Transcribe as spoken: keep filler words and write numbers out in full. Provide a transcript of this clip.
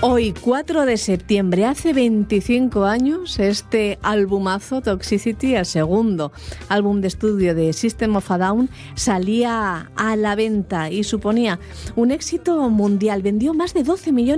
Hoy, cuatro de septiembre, hace veinticinco años, este albumazo Toxicity, el segundo álbum de estudio de System of a Down, salía a la venta y suponía un éxito mundial. Vendió más de doce millones